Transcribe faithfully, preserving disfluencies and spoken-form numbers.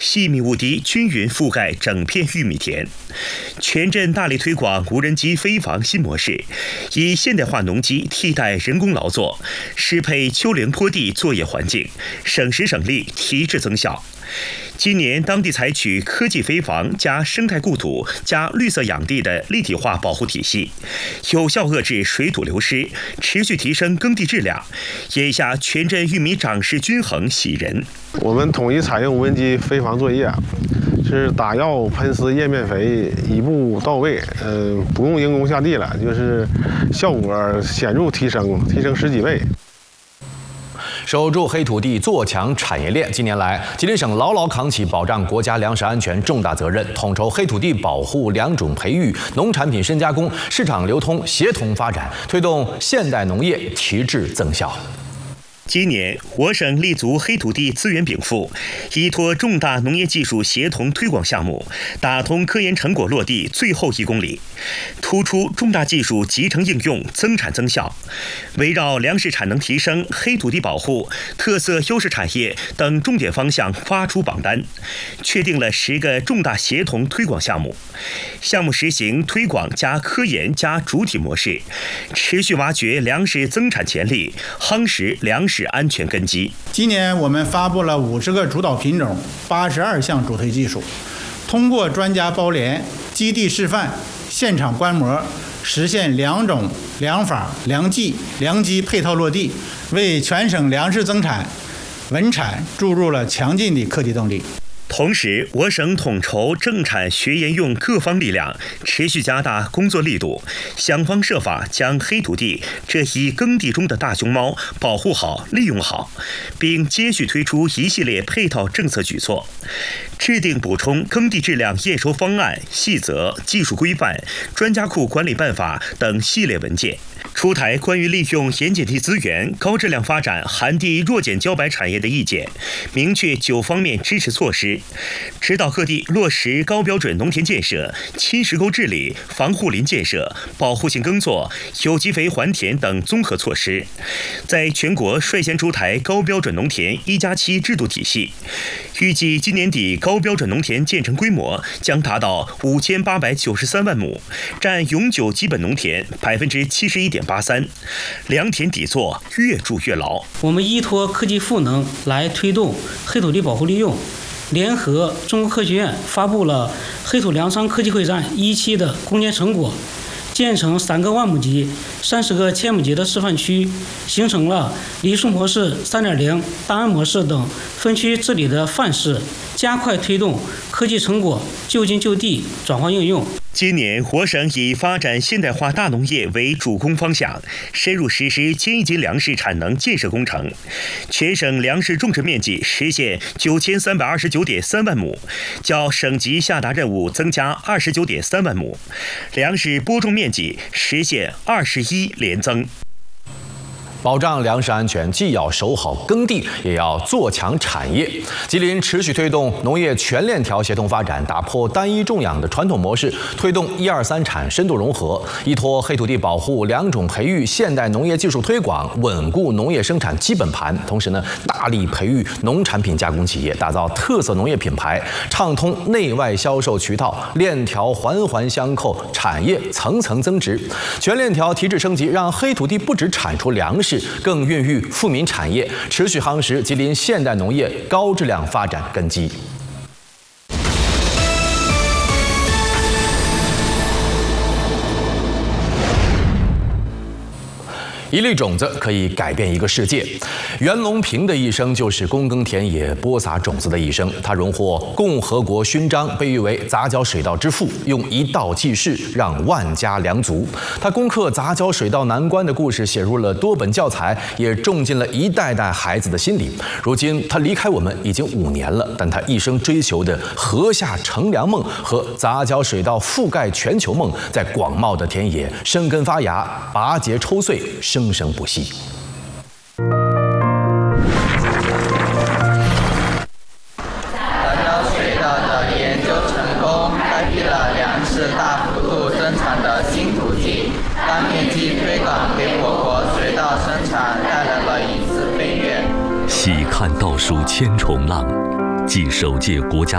细密雾滴均匀覆盖整片玉米田。全镇大力推广无人机飞防新模式，以现代化农机替代人工劳作，适配丘陵坡地作业环境，省时省力，提质增效。今年当地采取科技飞防加生态固土加绿色养地的立体化保护体系，有效遏制水土流失，持续提升耕地质量。眼下全镇玉米长势均衡，喜人。 我们统一采用无人机飞防作业，是打药、喷施、叶面肥一步到位，嗯、呃，不用人工下地了，就是效果显著提升，提升十几倍。 守住黑土地，做强产业链。近年来，吉林省牢牢扛起保障国家粮食安全重大责任，统筹黑土地保护、良种培育、农产品深加工、市场流通协同发展，推动现代农业提质增效。 今年，我省立足黑土地资源禀赋，依托重大农业技术协同推广项目，打通科研成果落地最后一公里，突出重大技术集成应用，增产增效。围绕粮食产能提升、黑土地保护、特色优势产业等重点方向发出榜单，确定了十个重大协同推广项目。项目实行推广加科研加主体模式，持续挖掘粮食增产潜力，夯实粮食安全根基。 今年我们发布了五十个主导品种，八十二项主推技术，通过专家包联、基地示范、现场观摩，实现粮种、粮法、粮技、粮机配套落地，为全省粮食增产、稳产注入了强劲的科技动力。 同时，我省统筹政产学研用各方力量，持续加大工作力度，想方设法将黑土地这一耕地中的大熊猫保护好、利用好，并接续推出一系列配套政策举措，制定补充耕地质量验收方案、细则、技术规范、专家库管理办法等系列文件，出台关于利用盐碱地资源高质量发展含地弱碱茭白产业的意见，明确九方面支持措施，指导各地落实高标准农田建设、侵蚀沟治理、防护林建设、保护性耕作、有机肥还田等综合措施，在全国率先出台高标准农田一加七制度体系。预计今年底高标准农田建成规模将达到五千八百九十三万亩，占永久基本农田百分之七十一点八三，良田底座越筑越牢。 我们依托科技赋能来推动黑土地保护利用。联合中国科学院发布了黑土粮仓科技会战一期的攻坚成果，建成三个万亩级、三十个千亩级的示范区，形成了梨树模式 三点零、大安模式等分区治理的范式，加快推动科技成果就近就地转化应用。 今年，我省以发展现代化大农业为主攻方向，深入实施千亿级粮食产能建设工程，全省粮食种植面积实现九千三百二十九点三万亩，较省级下达任务增加二十九点三万亩，粮食播种面积实现二十一连增。 保障粮食安全，既要守好耕地，也要做强产业。吉林持续推动农业全链条协同发展，打破单一种养的传统模式，推动一二三产深度融合，依托黑土地保护、良种培育、现代农业技术推广，稳固农业生产基本盘。同时呢，大力培育农产品加工企业，打造特色农业品牌，畅通内外销售渠道，链条环环相扣，产业层层增值。全链条提质升级，让黑土地不只产出粮食，更孕育富民产业，持续夯实吉林现代农业高质量发展根基。一粒种子可以改变一个世界。袁隆平的一生就是躬耕田野、播撒种子的一生。他荣获共和国勋章，被誉为杂交水稻之父，用一稻济世，让万家良足。他攻克杂交水稻难关的故事写入了多本教材，也种进了一代代孩子的心里。如今他离开我们已经五年了，但他一生追求的禾下乘凉梦和杂交水稻覆盖全球梦，在广袤的田野生根发芽、拔节抽穗，生生不息。 杂交水稻的研究成功，开辟了粮食大幅度增产的新途径，大面积推广给我国水稻生产带来了一次飞跃。 喜看稻树千重浪，继首届国家